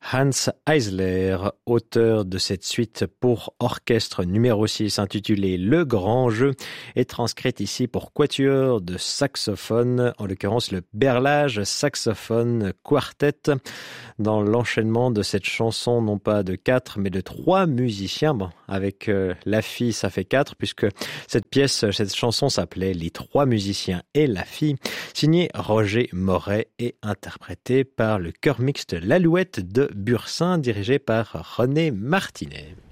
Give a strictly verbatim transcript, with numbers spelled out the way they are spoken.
Hans Eisler, auteur de cette suite pour orchestre numéro six intitulée Le Grand Jeu, est transcrite ici pour quatuor de saxophone, en l'occurrence le Berlage Saxophone Quartet, dans l'enchaînement de cette chanson, non pas de quatre, mais de trois musiciens. Bon, avec euh, la fille, ça fait quatre, puisque cette pièce, cette chanson s'appelait Les trois musiciens et la fille, signée Roger Moret et interprétée par le chœur mixte L'Alouette de Bursin, dirigé par René Martinet.